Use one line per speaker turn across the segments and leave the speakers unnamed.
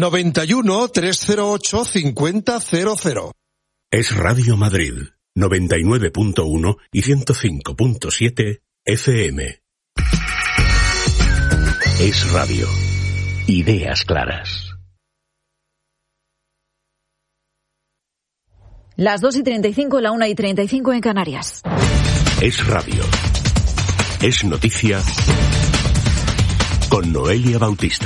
91 308 5000.
Es Radio Madrid, 99.1 y 105.7 FM. Es radio. Ideas claras.
Las 2:35, la 1:35 en Canarias.
Es radio. Es noticia con Noelia Bautista.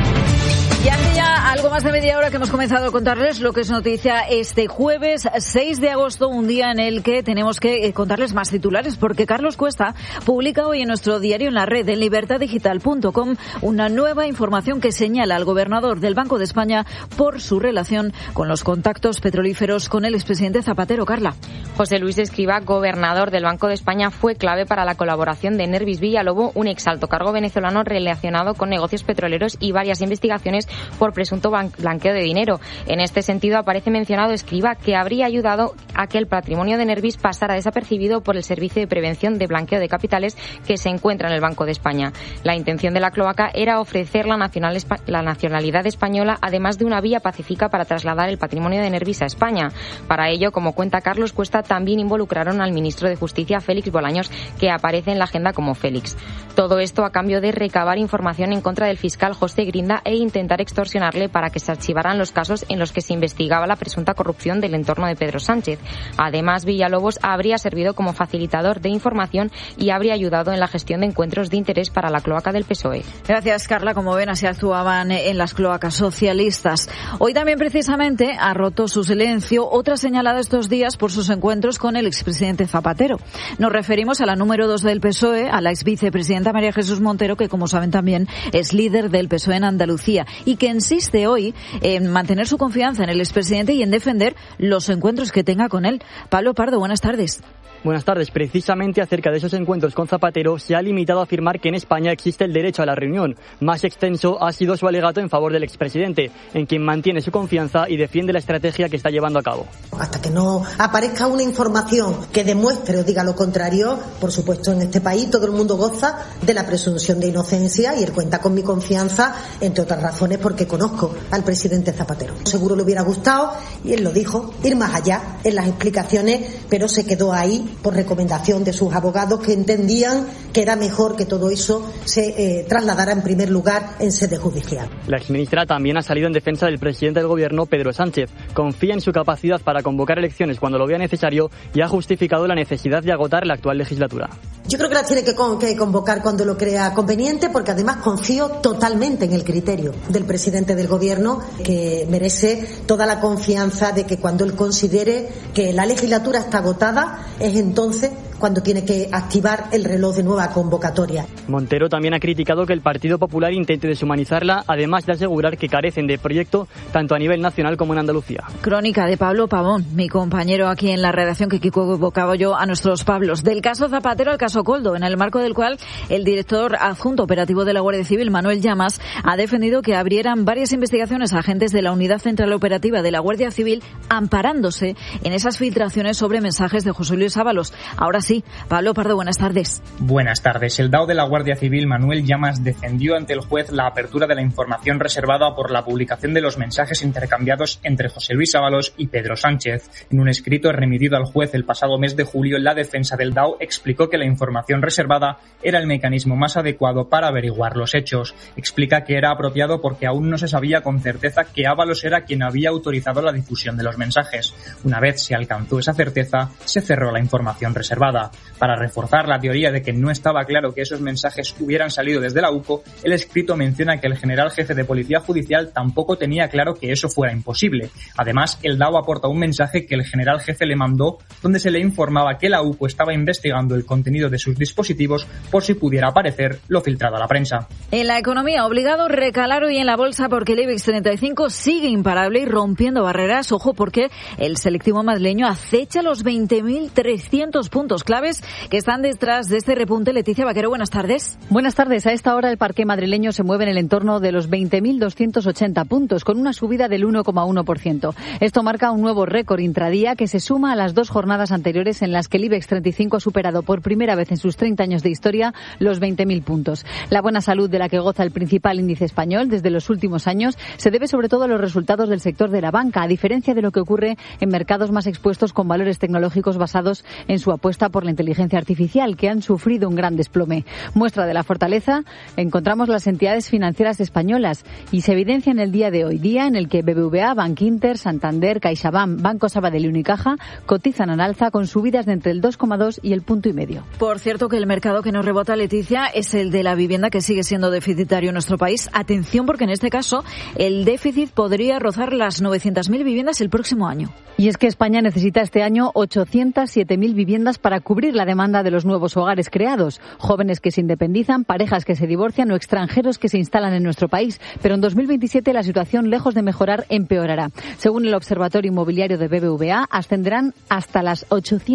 Y hace ya algo más de media hora que hemos comenzado a contarles lo que es noticia este jueves 6 de agosto, un día en el que tenemos que contarles más titulares, porque Carlos Cuesta publica hoy en nuestro diario en la red, en libertadigital.com, una nueva información que señala al gobernador del Banco de España por su relación con los contactos petrolíferos con el expresidente Zapatero. Carla.
José Luis Escrivá, gobernador del Banco de España, fue clave para la colaboración de Nervis Villalobos, un exalto cargo venezolano relacionado con negocios petroleros y varias investigaciones por presunto blanqueo de dinero. En este sentido, aparece mencionado Escrivá, que habría ayudado a que el patrimonio de Nervis pasara desapercibido por el Servicio de Prevención de Blanqueo de Capitales que se encuentra en el Banco de España. La intención de la cloaca era ofrecer la nacionalidad española, además de una vía pacífica para trasladar el patrimonio de Nervis a España. Para ello, como cuenta Carlos Cuesta, también involucraron al ministro de Justicia, Félix Bolaños, que aparece en la agenda como Félix. Todo esto a cambio de recabar información en contra del fiscal José Grinda e intentar extorsionarle para que se archivaran los casos en los que se investigaba la presunta corrupción del entorno de Pedro Sánchez. Además, Villalobos habría servido como facilitador de información y habría ayudado en la gestión de encuentros de interés para la cloaca del PSOE.
Gracias, Carla. Como ven, así actuaban en las cloacas socialistas. Hoy también, precisamente, ha roto su silencio otra señalada estos días por sus encuentros con el expresidente Zapatero. Nos referimos a la número 2 del PSOE, a la exvicepresidenta María Jesús Montero, que, como saben también, es líder del PSOE en Andalucía y que insiste hoy en mantener su confianza en el expresidente y en defender los encuentros que tenga con él. Pablo Pardo, buenas tardes.
Buenas tardes. Precisamente acerca de esos encuentros con Zapatero, se ha limitado a afirmar que en España existe el derecho a la reunión. Más extenso ha sido su alegato en favor del expresidente, en quien mantiene su confianza y defiende la estrategia que está llevando a cabo.
Hasta que no aparezca una información que demuestre o diga lo contrario, por supuesto, en este país todo el mundo goza de la presunción de inocencia y él cuenta con mi confianza, entre otras razones porque conozco al presidente Zapatero. Seguro le hubiera gustado, y él lo dijo, ir más allá en las explicaciones, pero se quedó ahí por recomendación de sus abogados, que entendían que era mejor que todo eso se trasladara en primer lugar en sede judicial.
La exministra también ha salido en defensa del presidente del gobierno, Pedro Sánchez. Confía en su capacidad para convocar elecciones cuando lo vea necesario y ha justificado la necesidad de agotar la actual legislatura.
Yo creo que las tiene que convocar cuando lo crea conveniente, porque además confío totalmente en el criterio del presidente del gobierno, que merece toda la confianza de que cuando él considere que la legislatura está agotada, es entonces cuando tiene que activar el reloj de nueva convocatoria.
Montero también ha criticado que el Partido Popular intente deshumanizarla, además de asegurar que carecen de proyecto tanto a nivel nacional como en Andalucía.
Crónica de Pablo Pavón, mi compañero aquí en la redacción, que equivocaba yo a nuestros Pablos. Del caso Zapatero al caso Coldo, en el marco del cual el director adjunto operativo de la Guardia Civil, Manuel Llamas, ha defendido que abrieran varias investigaciones a agentes de la Unidad Central Operativa de la Guardia Civil, amparándose en esas filtraciones sobre mensajes de José Luis Ábalos. Ahora sí, Pablo Pardo, buenas tardes.
Buenas tardes. El DAO de la Guardia Civil, Manuel Llamas, defendió ante el juez la apertura de la información reservada por la publicación de los mensajes intercambiados entre José Luis Ábalos y Pedro Sánchez. En un escrito remitido al juez el pasado mes de julio, la defensa del DAO explicó que la información reservada era el mecanismo más adecuado para averiguar los hechos. Explica que era apropiado porque aún no se sabía con certeza que Ábalos era quien había autorizado la difusión de los mensajes. Una vez se alcanzó esa certeza, se cerró la información reservada. Para reforzar la teoría de que no estaba claro que esos mensajes hubieran salido desde la UCO, el escrito menciona que el general jefe de Policía Judicial tampoco tenía claro que eso fuera imposible. Además, el DAO aporta un mensaje que el general jefe le mandó, donde se le informaba que la UCO estaba investigando el contenido de sus dispositivos por si pudiera aparecer lo filtrado a la prensa.
En la economía, obligado a recalar hoy en la bolsa porque el IBEX 35 sigue imparable y rompiendo barreras. Ojo, porque el selectivo madrileño acecha los 20.300 puntos. claves que están detrás de este repunte. Leticia Vaquero, buenas tardes.
Buenas tardes. A esta hora el parqué madrileño se mueve en el entorno de los 20.280 puntos, con una subida del 1,1%. Esto marca un nuevo récord intradía que se suma a las 2 jornadas anteriores en las que el IBEX 35 ha superado por primera vez en sus 30 años de historia los 20.000 puntos. La buena salud de la que goza el principal índice español desde los últimos años se debe sobre todo a los resultados del sector de la banca, a diferencia de lo que ocurre en mercados más expuestos con valores tecnológicos basados en su apuesta por la inteligencia artificial, que han sufrido un gran desplome. Muestra de la fortaleza encontramos las entidades financieras españolas y se evidencia en el día de hoy, día en el que BBVA, Bankinter, Santander, CaixaBank, Banco Sabadell y Unicaja cotizan al alza con subidas de entre el 2,2 y el 1,5%.
Por cierto, que el mercado que nos rebota, Leticia, es el de la vivienda, que sigue siendo deficitario en nuestro país. Atención, porque en este caso el déficit podría rozar las 900.000 viviendas el próximo año.
Y es que España necesita este año 807.000 viviendas para cubrir la demanda de los nuevos hogares creados. Jóvenes que se independizan, parejas que se divorcian o extranjeros que se instalan en nuestro país. Pero en 2027 la situación, lejos de mejorar, empeorará. Según el Observatorio Inmobiliario de BBVA, ascenderán hasta las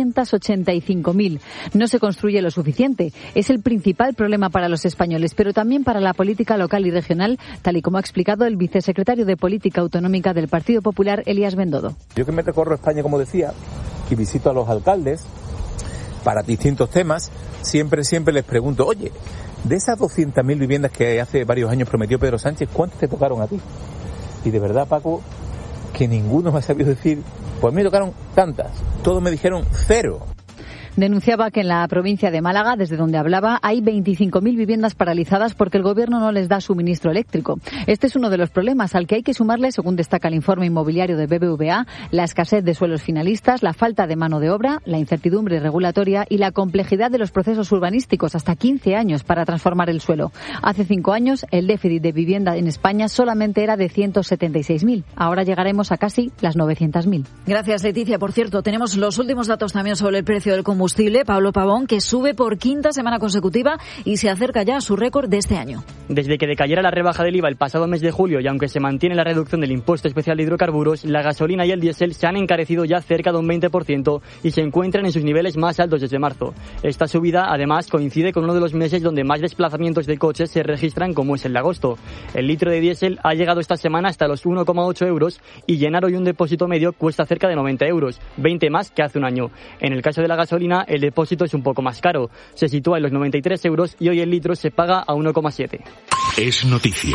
885.000. No se construye lo suficiente. Es el principal problema para los españoles, pero también para la política local y regional, tal y como ha explicado el vicesecretario de Política Autonómica del Partido Popular, Elías Bendodo.
Yo que me recorro España, como decía, y visito a los alcaldes para distintos temas, siempre les pregunto, oye, de esas 200.000 viviendas que hace varios años prometió Pedro Sánchez, ¿cuántas te tocaron a ti? Y de verdad, Paco, que ninguno me ha sabido decir, pues me tocaron tantas, todos me dijeron 0.
Denunciaba que en la provincia de Málaga, desde donde hablaba, hay 25.000 viviendas paralizadas porque el gobierno no les da suministro eléctrico. Este es uno de los problemas al que hay que sumarle, según destaca el informe inmobiliario de BBVA, la escasez de suelos finalistas, la falta de mano de obra, la incertidumbre regulatoria y la complejidad de los procesos urbanísticos, hasta 15 años para transformar el suelo. Hace 5 años, el déficit de vivienda en España solamente era de 176.000. Ahora llegaremos a casi las 900.000.
Gracias, Leticia. Por cierto, tenemos los últimos datos también sobre el precio del combustible. Pablo Pavón, que sube por 5ª semana consecutiva y se acerca ya a su récord de este año.
Desde que decayera la rebaja del IVA el pasado mes de julio y aunque se mantiene la reducción del impuesto especial de hidrocarburos, la gasolina y el diésel se han encarecido ya cerca de un 20% y se encuentran en sus niveles más altos desde marzo. Esta subida, además, coincide con uno de los meses donde más desplazamientos de coches se registran, como es el de agosto. El litro de diésel ha llegado esta semana hasta los 1,8 euros y llenar hoy un depósito medio cuesta cerca de 90 euros, 20 más que hace un año. En el caso de la gasolina, el depósito es un poco más caro. Se sitúa en los 93 euros y hoy el litro se paga a 1,7.
Es noticia.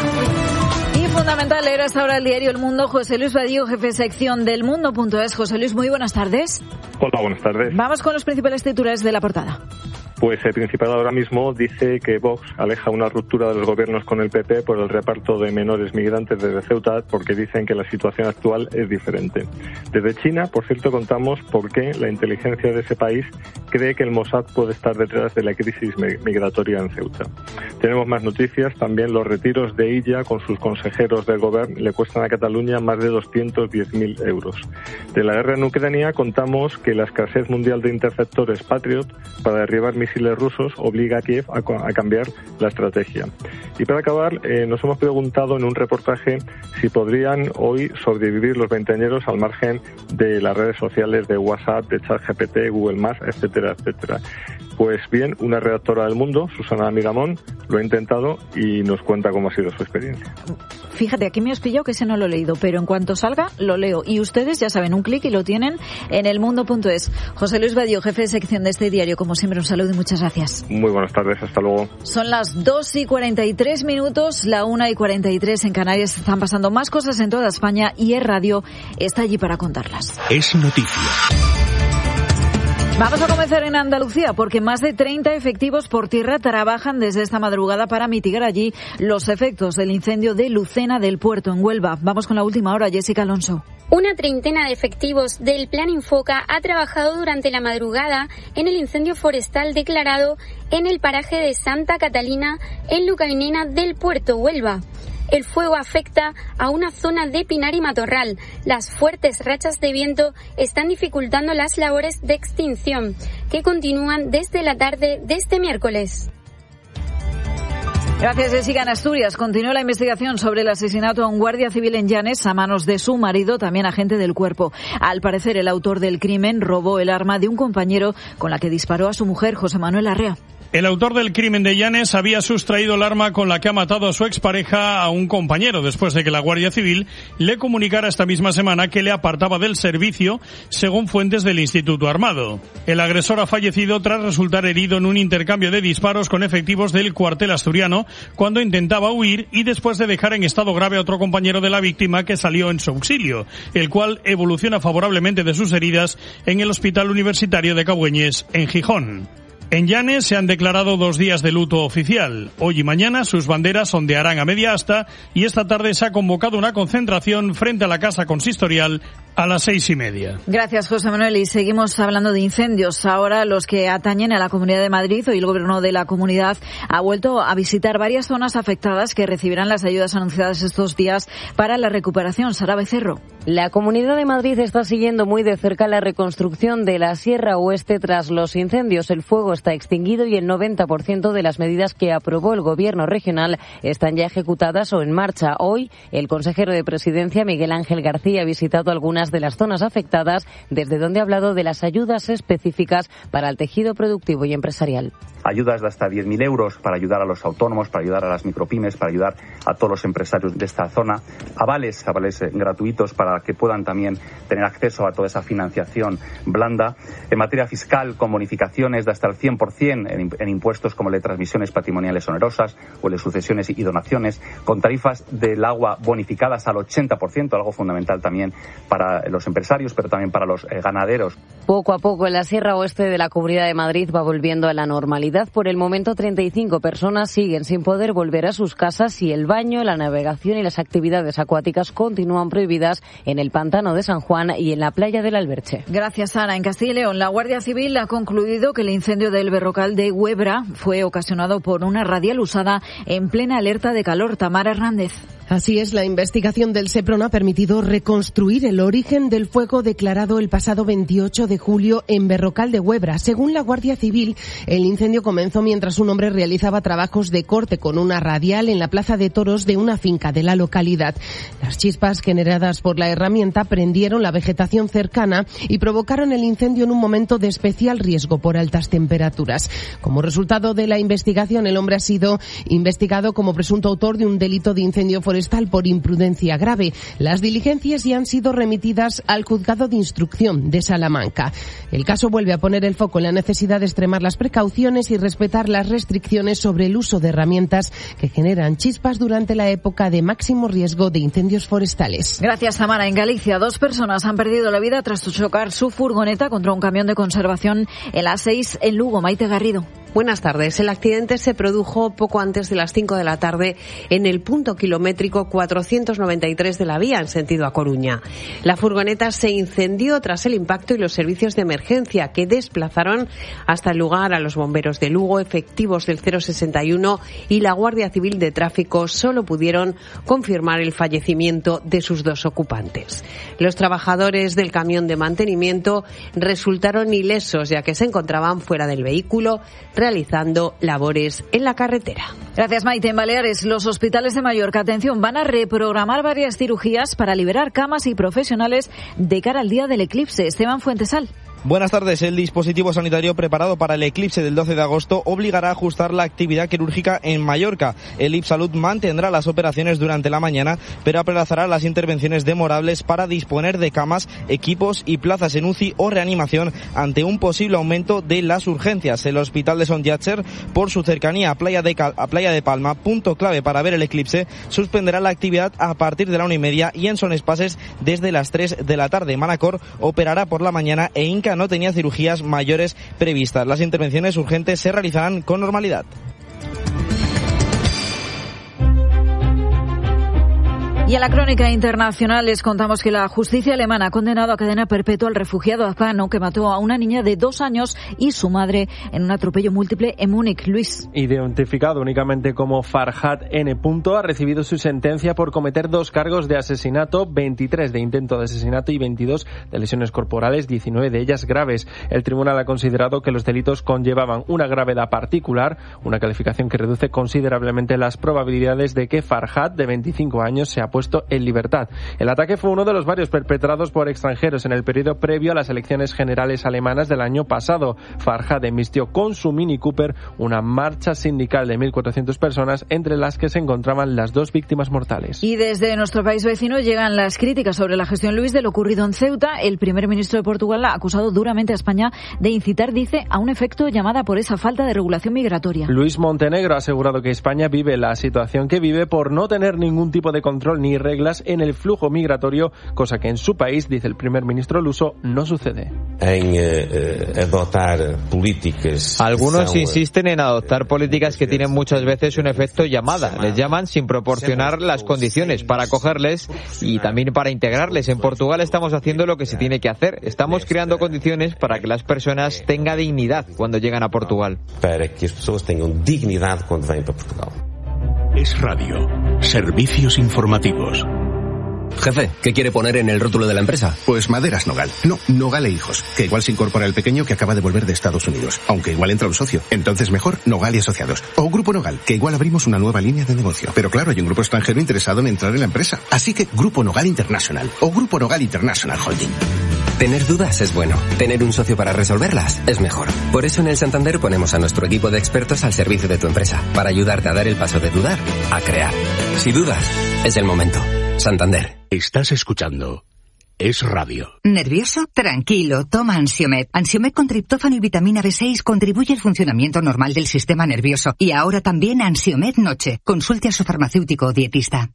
Y fundamental leer hasta ahora el diario El Mundo. José Luis Vadillo, jefe de sección del Mundo.es. José Luis, muy buenas tardes.
Hola, buenas tardes.
Vamos con los principales titulares de la portada.
Pues el Principado ahora mismo dice que Vox aleja una ruptura de los gobiernos con el PP por el reparto de menores migrantes desde Ceuta, porque dicen que la situación actual es diferente. Desde China, por cierto, contamos por qué la inteligencia de ese país cree que el Mossad puede estar detrás de la crisis migratoria en Ceuta. Tenemos más noticias, también los retiros de Illa con sus consejeros del gobierno le cuestan a Cataluña más de 210.000 euros. De la guerra en Ucrania contamos que la escasez mundial de interceptores Patriot para derribar misiles rusos obliga a Kiev a cambiar la estrategia. Y para acabar, nos hemos preguntado en un reportaje si podrían hoy sobrevivir los veinteañeros al margen de las redes sociales de WhatsApp, de ChatGPT, Google Maps, etcétera, etcétera. Pues bien, una redactora del Mundo, Susana Miramón, lo ha intentado y nos cuenta cómo ha sido su experiencia.
Fíjate, aquí me has pillado que ese no lo he leído, pero en cuanto salga, lo leo. Y ustedes, ya saben, un clic y lo tienen en elmundo.es. José Luis Vadillo, jefe de sección de este diario, como siempre, un saludo y muchas gracias.
Muy buenas tardes, hasta luego.
Son las 2:43, la 1:43 en Canarias. Están pasando más cosas en toda España y Es Radio está allí para contarlas.
Es noticia.
Vamos a comenzar en Andalucía porque más de 30 efectivos por tierra trabajan desde esta madrugada para mitigar allí los efectos del incendio de Lucena del Puerto en Huelva. Vamos con la última hora, Jessica Alonso.
Una treintena de efectivos del Plan Infoca ha trabajado durante la madrugada en el incendio forestal declarado en el paraje de Santa Catalina, en Lucainena del Puerto, Huelva. El fuego afecta a una zona de pinar y matorral. Las fuertes rachas de viento están dificultando las labores de extinción, que continúan desde la tarde de este miércoles.
Gracias, Jessica. En Asturias continúa la investigación sobre el asesinato a un guardia civil en Llanes a manos de su marido, también agente del Cuerpo. Al parecer, el autor del crimen robó el arma de un compañero con la que disparó a su mujer, José Manuel Arrea.
El autor del crimen de Llanes había sustraído el arma con la que ha matado a su expareja a un compañero después de que la Guardia Civil le comunicara esta misma semana que le apartaba del servicio, según fuentes del Instituto Armado. El agresor ha fallecido tras resultar herido en un intercambio de disparos con efectivos del cuartel asturiano cuando intentaba huir y después de dejar en estado grave a otro compañero de la víctima que salió en su auxilio, el cual evoluciona favorablemente de sus heridas en el Hospital Universitario de Cabueñes, en Gijón. En Llanes se han declarado 2 días de luto oficial. Hoy y mañana sus banderas ondearán a media asta y esta tarde se ha convocado una concentración frente a la Casa Consistorial a las 6:30.
Gracias, José Manuel. Y seguimos hablando de incendios. Ahora los que atañen a la Comunidad de Madrid. Hoy el Gobierno de la Comunidad ha vuelto a visitar varias zonas afectadas que recibirán las ayudas anunciadas estos días para la recuperación. Sara Becerro.
La Comunidad de Madrid está siguiendo muy de cerca la reconstrucción de la Sierra Oeste tras los incendios. El fuego está extinguido y el 90% de las medidas que aprobó el Gobierno regional están ya ejecutadas o en marcha. Hoy, el consejero de Presidencia, Miguel Ángel García, ha visitado algunas de las zonas afectadas, desde donde ha hablado de las ayudas específicas para el tejido productivo y empresarial.
Ayudas de hasta 10.000 euros para ayudar a los autónomos, para ayudar a las micropymes, para ayudar a todos los empresarios de esta zona. Avales gratuitos para que puedan también tener acceso a toda esa financiación blanda. En materia fiscal, con bonificaciones de hasta el 100% en impuestos como el de transmisiones patrimoniales onerosas o el de sucesiones y donaciones, con tarifas del agua bonificadas al 80%, algo fundamental también para los empresarios, pero también para los ganaderos.
Poco a poco, en la Sierra Oeste de la Comunidad de Madrid va volviendo a la normalidad. Por el momento, 35 personas siguen sin poder volver a sus casas y el baño, la navegación y las actividades acuáticas continúan prohibidas en el pantano de San Juan y en la playa del Alberche.
Gracias, Sara. En Castilla y León, la Guardia Civil ha concluido que el incendio del Berrocal de Huebra fue ocasionado por una radial usada en plena alerta de calor. Tamara Hernández.
Así es, la investigación del SEPRON ha permitido reconstruir el origen del fuego declarado el pasado 28 de julio en Berrocal de Huebra. Según la Guardia Civil, el incendio comenzó mientras un hombre realizaba trabajos de corte con una radial en la plaza de toros de una finca de la localidad. Las chispas generadas por la herramienta prendieron la vegetación cercana y provocaron el incendio en un momento de especial riesgo por altas temperaturas. Como resultado de la investigación, el hombre ha sido investigado como presunto autor de un delito de incendio forestal por imprudencia grave. Las diligencias ya han sido remitidas al Juzgado de Instrucción de Salamanca. El caso vuelve a poner el foco en la necesidad de extremar las precauciones y respetar las restricciones sobre el uso de herramientas que generan chispas durante la época de máximo riesgo de incendios forestales.
Gracias, Tamara. En Galicia, 2 personas han perdido la vida tras chocar su furgoneta contra un camión de conservación en la 6 en Lugo. Maite Garrido.
Buenas tardes. El accidente se produjo poco antes de las 5 de la tarde en el punto kilométrico 493 de la vía en sentido a Coruña. La furgoneta se incendió tras el impacto y los servicios de emergencia que desplazaron hasta el lugar a los bomberos de Lugo, efectivos del 061 y la Guardia Civil de Tráfico solo pudieron confirmar el fallecimiento de sus 2 ocupantes. Los trabajadores del camión de mantenimiento resultaron ilesos ya que se encontraban fuera del vehículo realizando labores en la carretera.
Gracias, Maite. En Baleares, los hospitales de Mallorca, atención, van a reprogramar varias cirugías para liberar camas y profesionales de cara al día del eclipse. Esteban Fuentesal.
Buenas tardes. El dispositivo sanitario preparado para el eclipse del 12 de agosto obligará a ajustar la actividad quirúrgica en Mallorca. El IPSalud mantendrá las operaciones durante la mañana, pero aplazará las intervenciones demorables para disponer de camas, equipos y plazas en UCI o reanimación ante un posible aumento de las urgencias. El hospital de Son Llàtzer, por su cercanía a Playa de Palma, punto clave para ver el eclipse, suspenderá la actividad a partir de la 1:30 y en Son Espases desde las 3 de la tarde. Manacor operará por la mañana e Inca no tenía cirugías mayores previstas. Las intervenciones urgentes se realizarán con normalidad.
Y en la crónica internacional les contamos que la justicia alemana ha condenado a cadena perpetua al refugiado afgano que mató a una niña de 2 años y su madre en un atropello múltiple en Múnich. Luis.
Identificado únicamente como Farhad N. ha recibido su sentencia por cometer 2 cargos de asesinato, 23 de intento de asesinato y 22 de lesiones corporales, 19 de ellas graves. El tribunal ha considerado que los delitos conllevaban una gravedad particular, una calificación que reduce considerablemente las probabilidades de que Farhad, de 25 años, sea puesto en libertad. El ataque fue uno de los varios perpetrados por extranjeros en el periodo previo a las elecciones generales alemanas del año pasado. Farhad embistió con su Mini Cooper una marcha sindical de 1.400 personas, entre las que se encontraban las 2 víctimas mortales.
Y desde nuestro país vecino llegan las críticas sobre la gestión, Luis, de lo ocurrido en Ceuta. El primer ministro de Portugal ha acusado duramente a España de incitar, dice, a un efecto llamada por esa falta de regulación migratoria.
Luis Montenegro ha asegurado que España vive la situación que vive por no tener ningún tipo de control ni reglas en el flujo migratorio, cosa que en su país, dice el primer ministro luso, no sucede.
Algunos insisten en adoptar políticas que tienen muchas veces un efecto llamada. Les llaman sin proporcionar las condiciones para acogerles y también para integrarles. En Portugal estamos haciendo lo que se tiene que hacer. Estamos creando condiciones para que las personas tengan dignidad cuando llegan a Portugal.
Para que las personas tengan dignidad cuando vienen para Portugal. Es Radio. Servicios informativos.
Jefe, ¿qué quiere poner en el rótulo de la empresa?
Pues Maderas Nogal. No, Nogal e Hijos. Que igual se incorpora el pequeño que acaba de volver de Estados Unidos. Aunque igual entra un socio. Entonces mejor Nogal y Asociados. O Grupo Nogal, que igual abrimos una nueva línea de negocio. Pero claro, hay un grupo extranjero interesado en entrar en la empresa. Así que Grupo Nogal International. O Grupo Nogal International Holding.
Tener dudas es bueno. Tener un socio para resolverlas es mejor. Por eso en el Santander ponemos a nuestro equipo de expertos al servicio de tu empresa. Para ayudarte a dar el paso de dudar a crear. Si dudas, es el momento. Santander.
Estás escuchando Es Radio.
¿Nervioso? Tranquilo, toma Ansiomed. Ansiomed con triptófano y vitamina B6 contribuye al funcionamiento normal del sistema nervioso. Y ahora también Ansiomed Noche. Consulte a su farmacéutico o dietista.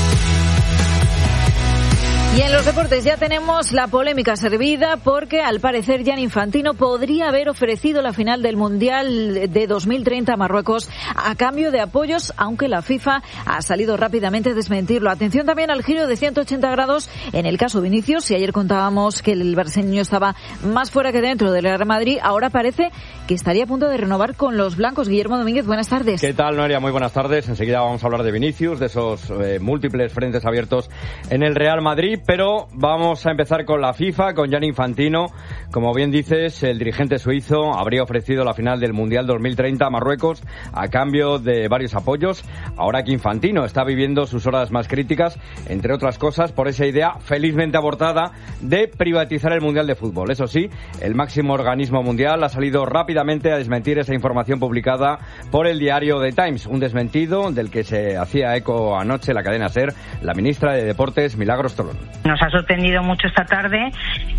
Y en los deportes ya tenemos la polémica servida porque al parecer Gianni Infantino podría haber ofrecido la final del Mundial de 2030 a Marruecos a cambio de apoyos, aunque la FIFA ha salido rápidamente a desmentirlo. Atención también al giro de 180 grados en el caso Vinicius. Y ayer contábamos que el brasileño estaba más fuera que dentro del Real Madrid. Ahora parece que estaría a punto de renovar con los blancos. Guillermo Domínguez, buenas tardes.
¿Qué tal, Noelia? Muy buenas tardes. Enseguida vamos a hablar de Vinicius, de esos múltiples frentes abiertos en el Real Madrid. Pero vamos a empezar con la FIFA, con Gianni Infantino. Como bien dices, el dirigente suizo habría ofrecido la final del Mundial 2030 a Marruecos a cambio de varios apoyos. Ahora que Infantino está viviendo sus horas más críticas, entre otras cosas, por esa idea felizmente abortada de privatizar el Mundial de Fútbol. Eso sí, el máximo organismo mundial ha salido rápidamente a desmentir esa información publicada por el diario The Times. Un desmentido del que se hacía eco anoche la cadena SER, la ministra de Deportes, Milagros Tolón.
Nos ha sorprendido mucho esta tarde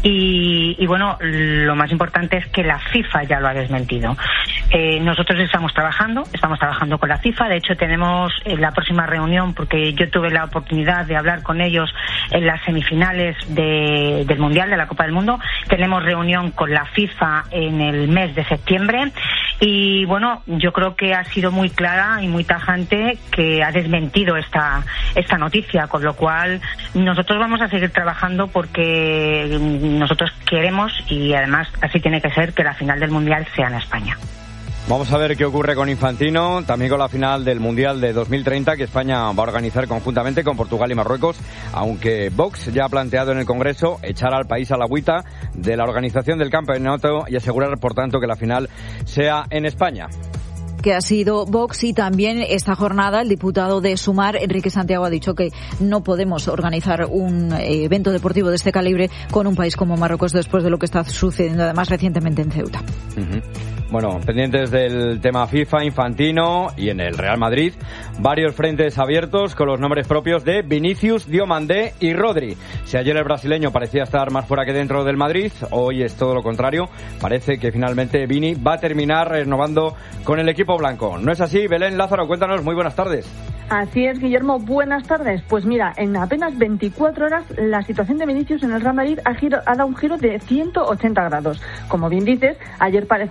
y bueno, lo más importante es que la FIFA ya lo ha desmentido. Nosotros estamos trabajando con la FIFA. De hecho, tenemos la próxima reunión, porque yo tuve la oportunidad de hablar con ellos en las semifinales del Mundial, de la Copa del Mundo. Tenemos reunión con la FIFA en el mes de septiembre y bueno, yo creo que ha sido muy clara y muy tajante que ha desmentido esta noticia, con lo cual nosotros vamos a seguir trabajando porque nosotros queremos, y además así tiene que ser, que la final del Mundial sea en España.
Vamos a ver qué ocurre con Infantino, también con la final del Mundial de 2030 que España va a organizar conjuntamente con Portugal y Marruecos, aunque Vox ya ha planteado en el Congreso echar al país a la agüita de la organización del campeonato y asegurar, por tanto, que la final sea en España.
Que ha sido Vox. Y también esta jornada el diputado de Sumar, Enrique Santiago, ha dicho que no podemos organizar un evento deportivo de este calibre con un país como Marruecos después de lo que está sucediendo además recientemente en Ceuta.
Bueno, pendientes del tema FIFA, Infantino y en el Real Madrid, varios frentes abiertos con los nombres propios de Vinicius, Diomandé y Rodri. Si ayer el brasileño parecía estar más fuera que dentro del Madrid, hoy es todo lo contrario. Parece que finalmente Vini va a terminar renovando con el equipo blanco. ¿No es así? Belén Lázaro, cuéntanos, muy buenas tardes.
Así es, Guillermo, buenas tardes. Pues mira, en apenas 24 horas la situación de Vinicius en el Real Madrid ha dado un giro de 180 grados. Como bien dices, ayer parecía que estaba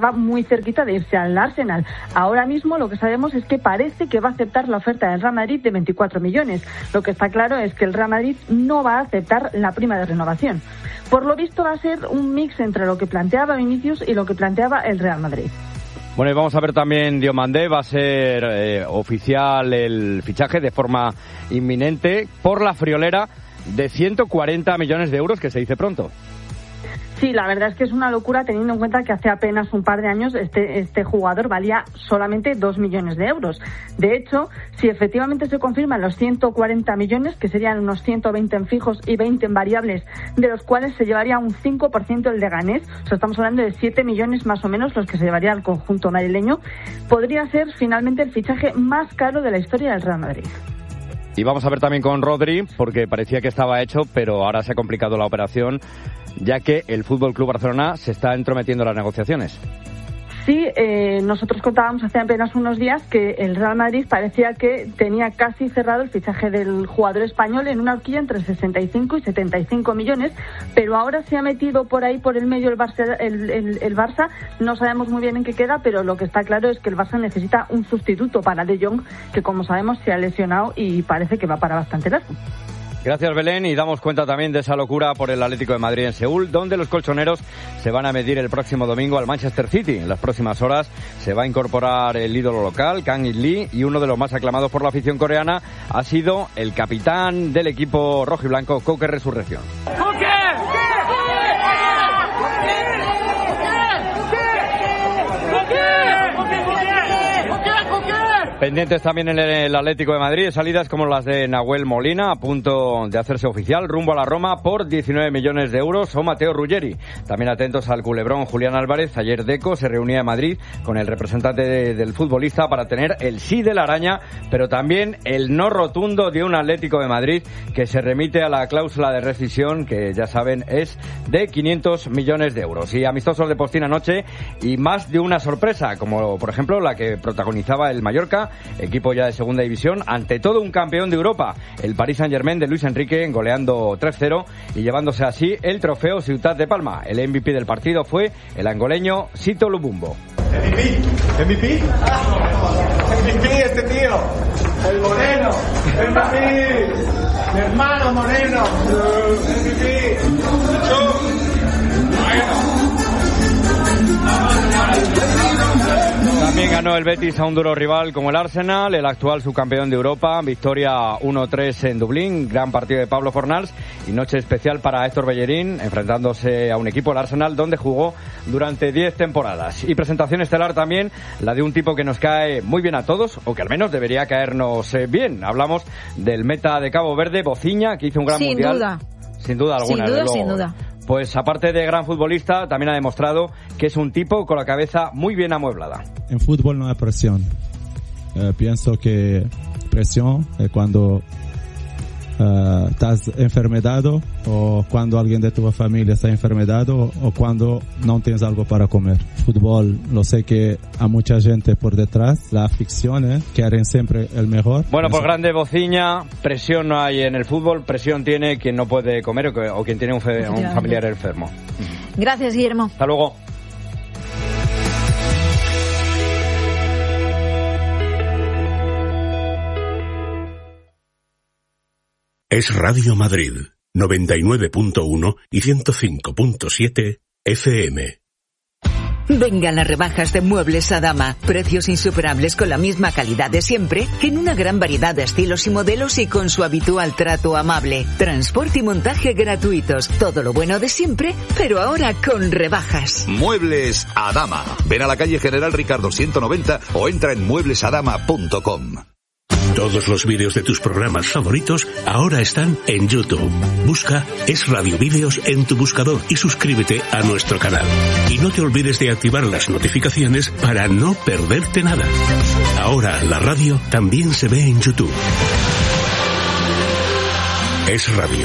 estaba muy cerquita de irse al Arsenal. Ahora mismo lo que sabemos es que parece que va a aceptar la oferta del Real Madrid de 24 millones. Lo que está claro es que el Real Madrid no va a aceptar la prima de renovación. Por lo visto va a ser un mix entre lo que planteaba Vinicius y lo que planteaba el Real Madrid.
Bueno, y vamos a ver también Diomandé, va a ser oficial el fichaje de forma inminente por la friolera de 140 millones de euros, que se dice pronto.
Sí, la verdad es que es una locura teniendo en cuenta que hace apenas un par de años este jugador valía solamente 2 millones de euros. De hecho, si efectivamente se confirman los 140 millones, que serían unos 120 en fijos y 20 en variables, de los cuales se llevaría un 5% el Leganés, o sea, estamos hablando de 7 millones más o menos los que se llevaría el conjunto madrileño, podría ser finalmente el fichaje más caro de la historia del Real Madrid.
Y vamos a ver también con Rodri, porque parecía que estaba hecho, pero ahora se ha complicado la operación, ya que el Fútbol Club Barcelona se está entrometiendo en las negociaciones.
Sí, nosotros contábamos hace apenas unos días que el Real Madrid parecía que tenía casi cerrado el fichaje del jugador español en una horquilla entre 65 y 75 millones, pero ahora se ha metido por ahí por el medio el Barça, no sabemos muy bien en qué queda, pero lo que está claro es que el Barça necesita un sustituto para De Jong, que como sabemos se ha lesionado y parece que va para bastante largo.
Gracias, Belén, y damos cuenta también de esa locura por el Atlético de Madrid en Seúl, donde los colchoneros se van a medir el próximo domingo al Manchester City. En las próximas horas se va a incorporar el ídolo local, Kang In Lee, y uno de los más aclamados por la afición coreana ha sido el capitán del equipo rojiblanco, Koke Resurrección. Pendientes también en el Atlético de Madrid, salidas como las de Nahuel Molina, a punto de hacerse oficial, rumbo a la Roma por 19 millones de euros, o Mateo Ruggeri. También atentos al culebrón Julián Álvarez. Ayer Deco se reunía en Madrid con el representante del futbolista para tener el sí de la araña, pero también el no rotundo de un Atlético de Madrid que se remite a la cláusula de rescisión, que ya saben es de 500 millones de euros. Y amistosos de Postín anoche y más de una sorpresa, como por ejemplo la que protagonizaba el Mallorca, equipo ya de segunda división, ante todo un campeón de Europa, el Paris Saint-Germain de Luis Enrique, goleando 3-0 y llevándose así el trofeo Ciutat de Palma. El MVP del partido fue el angoleño Sito Lubumbo.
MVP este tío, el Moreno, MVP, mi hermano Moreno, MVP.
También ganó el Betis a un duro rival como el Arsenal, el actual subcampeón de Europa, victoria 1-3 en Dublín, gran partido de Pablo Fornals y noche especial para Héctor Bellerín, enfrentándose a un equipo, el Arsenal, donde jugó durante 10 temporadas. Y presentación estelar también, la de un tipo que nos cae muy bien a todos, o que al menos debería caernos bien. Hablamos del meta de Cabo Verde, Bociña, que hizo un gran mundial. Sin duda alguna.
Sin duda.
Pues aparte de gran futbolista, también ha demostrado que es un tipo con la cabeza muy bien amueblada.
En fútbol no hay presión. Pienso que presión es cuando estás enfermedado, o cuando alguien de tu familia está enfermedado, o cuando no tienes algo para comer. Fútbol, lo sé que hay mucha gente por detrás, las aficiones quieren siempre el mejor.
Bueno, pues grande Bociña, presión no hay en el fútbol, presión tiene quien no puede comer o quien tiene un familiar enfermo.
Gracias, Guillermo.
Hasta luego.
Es Radio Madrid, 99.1 y 105.7 FM.
Vengan las rebajas de Muebles Adama. Precios insuperables con la misma calidad de siempre, en una gran variedad de estilos y modelos y con su habitual trato amable. Transporte y montaje gratuitos. Todo lo bueno de siempre, pero ahora con rebajas.
Muebles Adama. Ven a la calle General Ricardo 190 o entra en mueblesadama.com.
Todos los vídeos de tus programas favoritos ahora están en YouTube. Busca Es Radio Vídeos en tu buscador y suscríbete a nuestro canal. Y no te olvides de activar las notificaciones para no perderte nada. Ahora la radio también se ve en YouTube. Es Radio.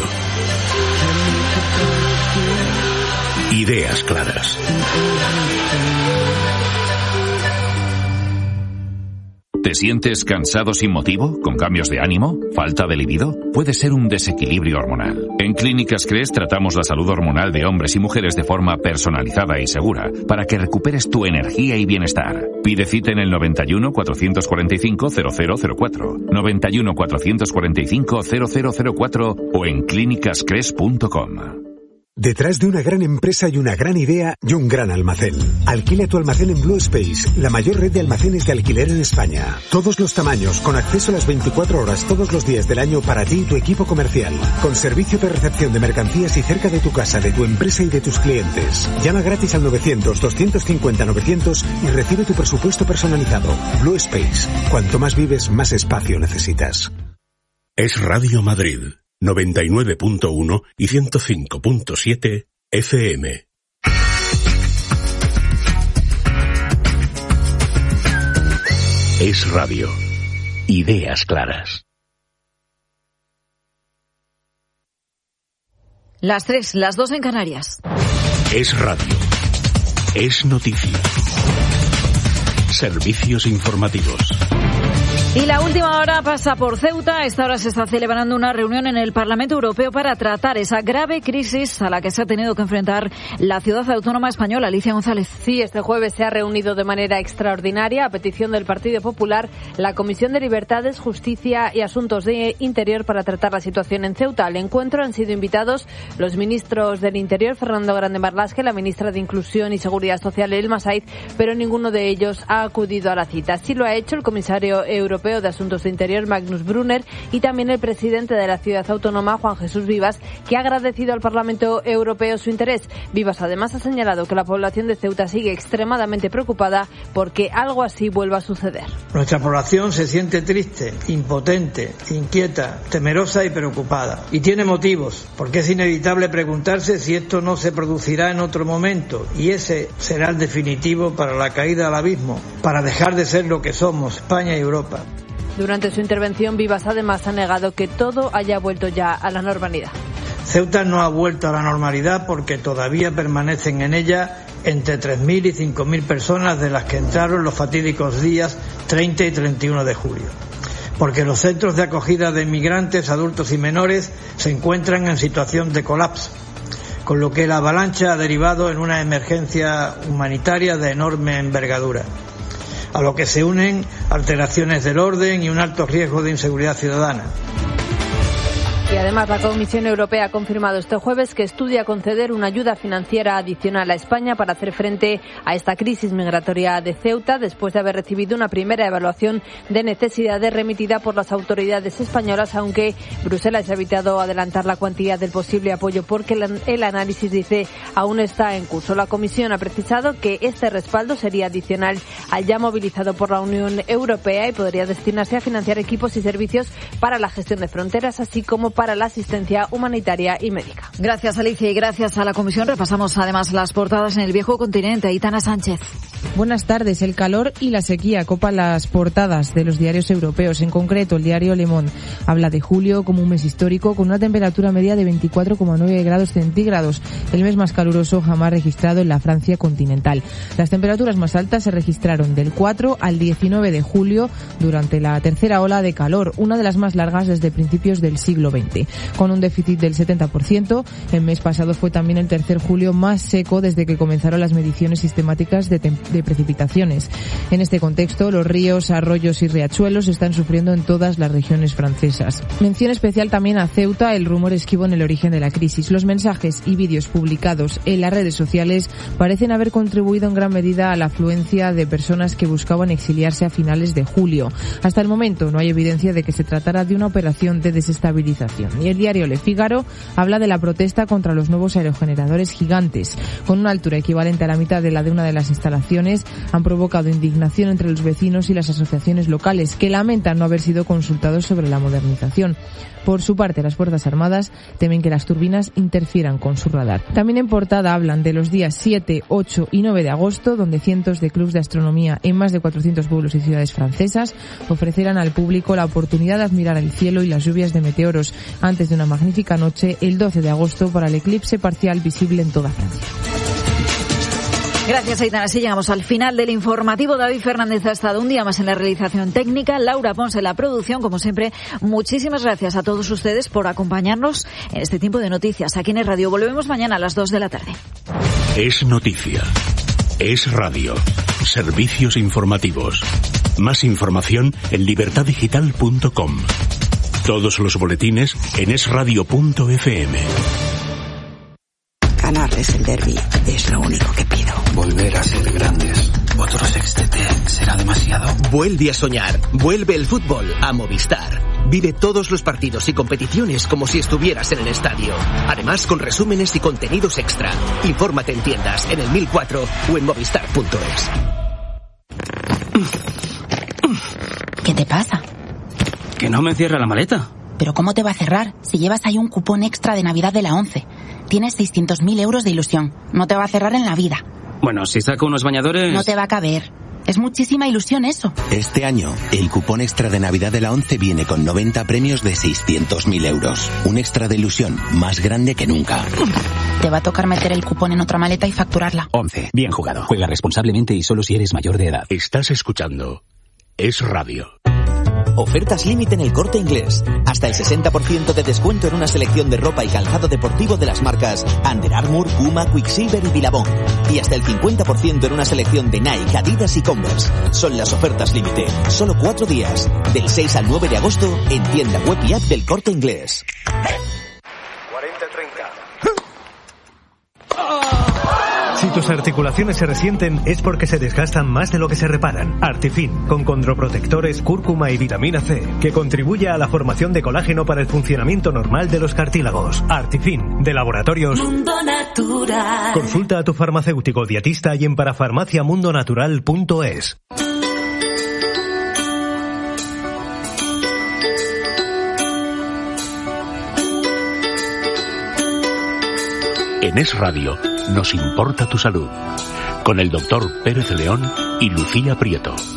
Ideas claras.
¿Te sientes cansado sin motivo? ¿Con cambios de ánimo? ¿Falta de libido? Puede ser un desequilibrio hormonal. En Clínicas CRES tratamos la salud hormonal de hombres y mujeres de forma personalizada y segura para que recuperes tu energía y bienestar. Pide cita en el 91 445 0004, 91 445 0004 o en clínicascres.com.
Detrás de una gran empresa y una gran idea y un gran almacén. Alquila tu almacén en Blue Space, la mayor red de almacenes de alquiler en España. Todos los tamaños, con acceso a las 24 horas todos los días del año para ti y tu equipo comercial. Con servicio de recepción de mercancías y cerca de tu casa, de tu empresa y de tus clientes. Llama gratis al 900-250-900 y recibe tu presupuesto personalizado. Blue Space. Cuanto más vives, más espacio necesitas.
Es Radio Madrid. 99.1 y 105.7 FM. Es radio. Ideas claras.
Las 3, las 2 en Canarias.
Es radio. Es noticia. Servicios informativos.
Y la última hora pasa por Ceuta. A esta hora se está celebrando una reunión en el Parlamento Europeo para tratar esa grave crisis a la que se ha tenido que enfrentar la ciudad autónoma española. Alicia González.
Sí, este jueves se ha reunido de manera extraordinaria, a petición del Partido Popular, la Comisión de Libertades, Justicia y Asuntos de Interior para tratar la situación en Ceuta. Al encuentro han sido invitados los ministros del Interior, Fernando Grande Marlaske, la ministra de Inclusión y Seguridad Social, Elma Said, pero ninguno de ellos ha acudido a la cita. Sí lo ha hecho el comisario europeo de Asuntos de Interior, Magnus Brunner, y también el presidente de la ciudad autónoma, Juan Jesús Vivas, que ha agradecido al Parlamento Europeo su interés. Vivas además ha señalado que la población de Ceuta sigue extremadamente preocupada porque algo así vuelva a suceder.
Nuestra población se siente triste, impotente, inquieta, temerosa y preocupada. Y tiene motivos, porque es inevitable preguntarse si esto no se producirá en otro momento, y ese será el definitivo para la caída al abismo, para dejar de ser lo que somos, España y Europa.
Durante su intervención, Vivas además ha negado que todo haya vuelto ya a la normalidad.
Ceuta no ha vuelto a la normalidad porque todavía permanecen en ella entre 3.000 y 5.000 personas de las que entraron los fatídicos días 30 y 31 de julio. Porque los centros de acogida de inmigrantes, adultos y menores se encuentran en situación de colapso, con lo que la avalancha ha derivado en una emergencia humanitaria de enorme envergadura, a lo que se unen alteraciones del orden y un alto riesgo de inseguridad ciudadana.
Y además la Comisión Europea ha confirmado este jueves que estudia conceder una ayuda financiera adicional a España para hacer frente a esta crisis migratoria de Ceuta, después de haber recibido una primera evaluación de necesidades remitida por las autoridades españolas, aunque Bruselas ha evitado adelantar la cuantía del posible apoyo porque el análisis, dice, aún está en curso. La Comisión ha precisado que este respaldo sería adicional al ya movilizado por la Unión Europea y podría destinarse a financiar equipos y servicios para la gestión de fronteras, así como para la asistencia humanitaria y médica.
Gracias, Alicia, y gracias a la Comisión. Repasamos además las portadas en el viejo continente. Aitana Sánchez.
Buenas tardes. El calor y la sequía copan las portadas de los diarios europeos. En concreto, el diario Le Monde habla de julio como un mes histórico con una temperatura media de 24,9 grados centígrados, el mes más caluroso jamás registrado en la Francia continental. Las temperaturas más altas se registraron del 4 al 19 de julio durante la tercera ola de calor, una de las más largas desde principios del siglo XX. Con un déficit del 70%, el mes pasado fue también el tercer julio más seco desde que comenzaron las mediciones sistemáticas de precipitaciones. En este contexto, los ríos, arroyos y riachuelos están sufriendo en todas las regiones francesas. Mención especial también a Ceuta, el rumor esquivo en el origen de la crisis. Los mensajes y vídeos publicados en las redes sociales parecen haber contribuido en gran medida a la afluencia de personas que buscaban exiliarse a finales de julio. Hasta el momento no hay evidencia de que se tratara de una operación de desestabilización. Y el diario Le Figaro habla de la protesta contra los nuevos aerogeneradores gigantes. Con una altura equivalente a la mitad de la de una de las instalaciones, han provocado indignación entre los vecinos y las asociaciones locales, que lamentan no haber sido consultados sobre la modernización. Por su parte, las Fuerzas Armadas temen que las turbinas interfieran con su radar. También en portada hablan de los días 7, 8 y 9 de agosto, donde cientos de clubs de astronomía en más de 400 pueblos y ciudades francesas ofrecerán al público la oportunidad de admirar el cielo y las lluvias de meteoros antes de una magnífica noche el 12 de agosto para el eclipse parcial visible en toda Francia.
Gracias, Aitana. Así llegamos al final del informativo. David Fernández ha estado un día más en la realización técnica, Laura Pons en la producción. Como siempre, muchísimas gracias a todos ustedes por acompañarnos en este tiempo de noticias. Aquí en Es Radio volvemos mañana a las 2 de la tarde.
Es noticia. Es radio. Servicios informativos. Más información en libertaddigital.com. Todos los boletines en esradio.fm.
Ganarles el derbi es lo único que pido.
Volver a ser grandes. Otro sextete será demasiado.
Vuelve a soñar. Vuelve el fútbol a Movistar. Vive todos los partidos y competiciones como si estuvieras en el estadio. Además, con resúmenes y contenidos extra. Infórmate en tiendas, en el 1004 o en movistar.es.
¿Qué te pasa?
Que no me cierra la maleta.
¿Pero cómo te va a cerrar si llevas ahí un cupón extra de Navidad de la 11? Tienes 600.000 euros de ilusión. No te va a cerrar en la vida.
Bueno, si saco unos bañadores...
No te va a caber. Es muchísima ilusión eso.
Este año, el cupón extra de Navidad de la 11 viene con 90 premios de 600.000 euros. Un extra de ilusión más grande que nunca.
Te va a tocar meter el cupón en otra maleta y facturarla.
11. Bien jugado. Juega responsablemente y solo si eres mayor de edad.
Estás escuchando Es Radio.
Ofertas límite en El Corte Inglés. Hasta el 60% de descuento en una selección de ropa y calzado deportivo de las marcas Under Armour, Puma, Quicksilver y Billabong. Y hasta el 50% en una selección de Nike, Adidas y Converse. Son las ofertas límite. Solo 4 días. Del 6 al 9 de agosto en tienda web y app del Corte Inglés.
40-30. Si tus articulaciones se resienten es porque se desgastan más de lo que se reparan. Artifin, con condroprotectores, cúrcuma y vitamina C, que contribuye a la formación de colágeno para el funcionamiento normal de los cartílagos. Artifin, de Laboratorios
Mundo Natural.
Consulta a tu farmacéutico dietista y en parafarmaciamundonatural.es.
En Es Radio nos importa tu salud, con el doctor Pérez León y Lucía Prieto.